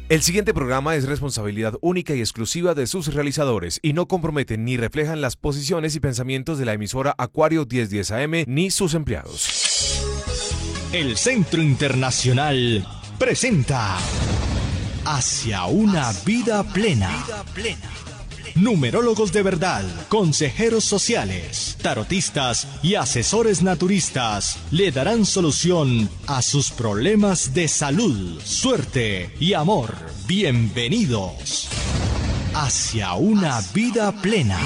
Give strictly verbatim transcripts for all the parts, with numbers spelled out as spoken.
El siguiente programa es responsabilidad única y exclusiva de sus realizadores y no comprometen ni reflejan las posiciones y pensamientos de la emisora Acuario mil diez A M ni sus empleados. El Centro Internacional presenta Hacia una vida plena. Numerólogos de verdad, consejeros sociales, tarotistas y asesores naturistas le darán solución a sus problemas de salud, suerte y amor. Bienvenidos hacia una vida plena.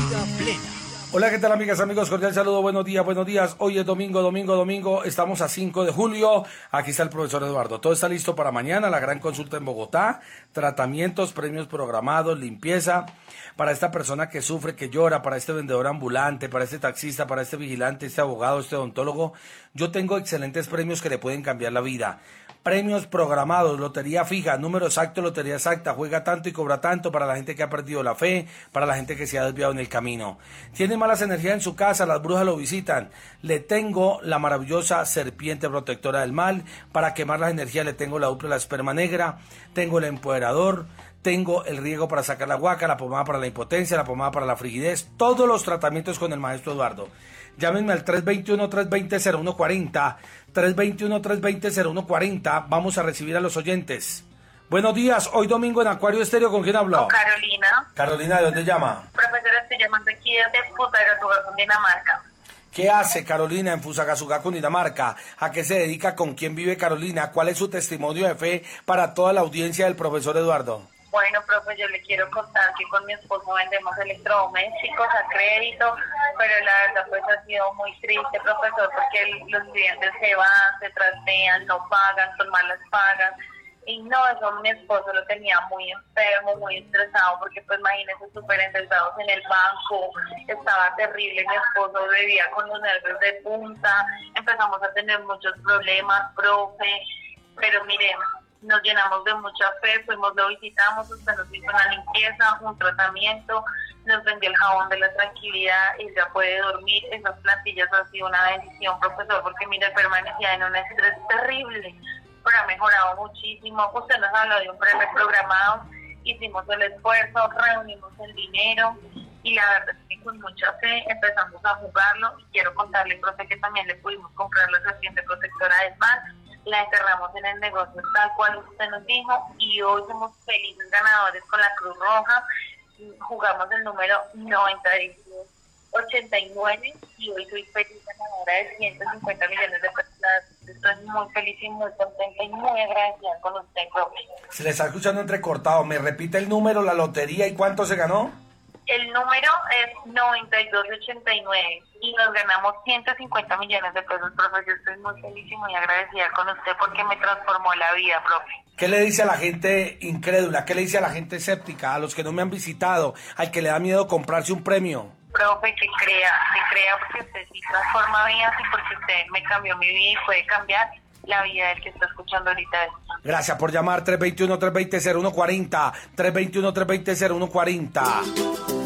Hola, ¿qué tal, amigas, amigos? Cordial saludo, buenos días, buenos días. Hoy es domingo, domingo, domingo. Estamos a cinco de julio. Aquí está el profesor Eduardo. Todo está listo para mañana, la gran consulta en Bogotá. Tratamientos, premios programados, limpieza. Para esta persona que sufre, que llora, para este vendedor ambulante, para este taxista, para este vigilante, este abogado, este odontólogo. Yo tengo excelentes premios que le pueden cambiar la vida. Premios programados, lotería fija, número exacto, lotería exacta, juega tanto y cobra tanto para la gente que ha perdido la fe, para la gente que se ha desviado en el camino. Tiene malas energías en su casa, las brujas lo visitan. Le tengo la maravillosa serpiente protectora del mal, para quemar las energías le tengo la dupla, la esperma negra, tengo el empoderador, tengo el riego para sacar la guaca, la pomada para la impotencia, la pomada para la frigidez, todos los tratamientos con el maestro Eduardo. Llámenme al tres dos uno, tres dos cero, cero uno cuatro cero, tres dos uno, tres dos cero, cero uno cuatro cero. Vamos a recibir a los oyentes. Buenos días, hoy domingo en Acuario Estéreo, ¿con quién hablo? Con Carolina. Carolina, ¿de dónde llama? Profesora, estoy llamando aquí desde Fusagasugá, Dinamarca. ¿Qué hace Carolina en Fusagasugá, Dinamarca? ¿A qué se dedica? ¿Con quién vive Carolina? ¿Cuál es su testimonio de fe para toda la audiencia del profesor Eduardo? Bueno, profe, yo le quiero contar que con mi esposo vendemos electrodomésticos a crédito, pero la verdad pues ha sido muy triste, profesor, porque el, los clientes se van, se trastean, no pagan, son malas pagas. Y no, eso mi esposo lo tenía muy enfermo, muy estresado, porque pues imagínense, súper endeudados en el banco, estaba terrible, mi esposo vivía con los nervios de punta, empezamos a tener muchos problemas, profe, pero miren, nos llenamos de mucha fe, fuimos, lo visitamos, usted nos hizo una limpieza, un tratamiento, nos vendió el jabón de la tranquilidad, y ya puede dormir. Esas plantillas han sido una bendición, profesor, porque mire, permanecía en un estrés terrible, pero ha mejorado muchísimo. Usted nos habló de un premio programado, hicimos el esfuerzo, reunimos el dinero, y la verdad es que con mucha fe empezamos a jugarlo, y quiero contarle, profe, que también le pudimos comprar la serpiente protectora del mar, la encerramos en el negocio tal cual usted nos dijo, y hoy somos felices ganadores con la Cruz Roja. Jugamos el número noventa y dos ochenta y nueve y hoy soy feliz ganadora de ciento cincuenta millones de pesos. Estoy muy feliz y muy contenta y muy agradecida con usted, profe. Se le está escuchando entrecortado. ¿Me repite el número, la lotería y cuánto se ganó? El número es noventa y dos ochenta y nueve y nos ganamos ciento cincuenta millones de pesos, profe. Yo estoy muy feliz y muy agradecida con usted porque me transformó la vida, profe. ¿Qué le dice a la gente incrédula? ¿Qué le dice a la gente escéptica? A los que no me han visitado, al que le da miedo comprarse un premio. Profe, que crea, que crea porque usted sí transforma vidas y porque usted me cambió mi vida y puede cambiar la vida del que está escuchando ahorita esto. Gracias por llamar. Tres dos uno, tres dos cero, cero uno cuatro cero, tres dos uno, tres dos cero, cero uno cuatro cero.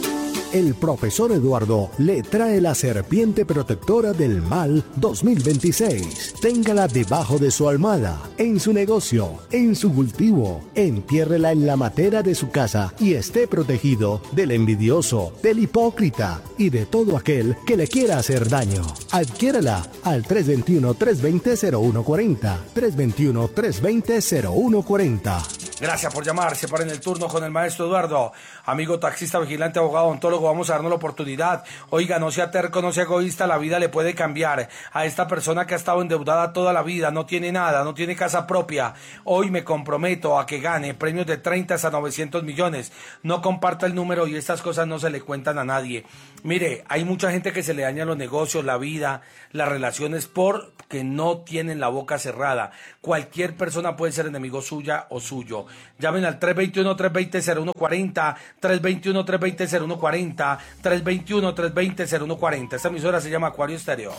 El profesor Eduardo le trae la serpiente protectora del mal dos mil veintiséis. Téngala debajo de su almohada, en su negocio, en su cultivo. Entiérrela en la matera de su casa y esté protegido del envidioso, del hipócrita y de todo aquel que le quiera hacer daño. Adquiérala al tres dos uno, tres dos cero, cero uno cuatro cero, tres dos uno, tres dos cero, cero uno cuatro cero. Gracias por llamar. Se para en el turno con el maestro Eduardo. Amigo taxista, vigilante, abogado, ontólogo, vamos a darnos la oportunidad. Oiga, no sea terco, no sea egoísta, la vida le puede cambiar. A esta persona que ha estado endeudada toda la vida, no tiene nada, no tiene casa propia. Hoy me comprometo a que gane premios de treinta a novecientos millones. No comparta el número y estas cosas no se le cuentan a nadie. Mire, hay mucha gente que se le daña los negocios, la vida, las relaciones porque no tienen la boca cerrada. Cualquier persona puede ser enemigo suya o suyo. Llamen al tres dos uno, tres dos cero, cero uno cuatro cero, tres dos uno, tres dos cero, cero uno cuatro cero, tres dos uno, tres dos cero, cero uno cuatro cero. Esta emisora se llama Acuario Estéreo.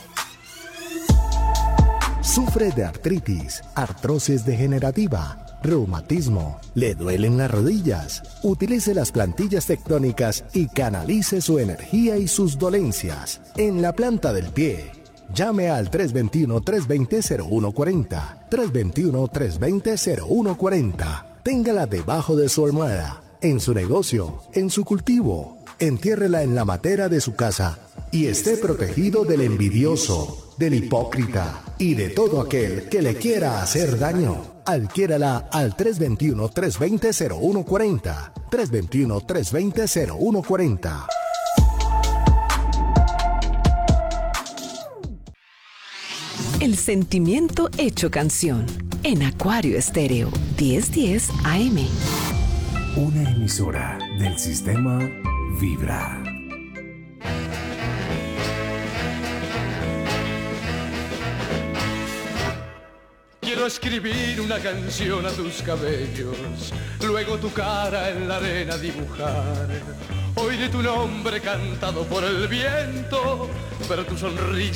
Sufre de artritis, artrosis degenerativa, reumatismo, le duelen las rodillas. Utilice las plantillas tectónicas y canalice su energía y sus dolencias en la planta del pie. Llame al tres dos uno, tres dos cero, cero uno cuatro cero, tres dos uno, tres dos cero, cero uno cuatro cero. téngala debajo de su almohada, en su negocio, en su cultivo. Entiérrela en la matera de su casa y esté protegido del envidioso, del hipócrita y de todo aquel que le quiera hacer daño. Adquiérala al tres dos uno, tres dos cero, cero uno cuatro cero. tres dos uno, tres dos cero, cero uno cuatro cero. El sentimiento hecho canción. En Acuario Estéreo, diez diez A M. Una emisora del sistema Vibra. Quiero escribir una canción a tus cabellos, luego tu cara en la arena dibujar. Oiré tu nombre cantado por el viento, pero tu sonrisa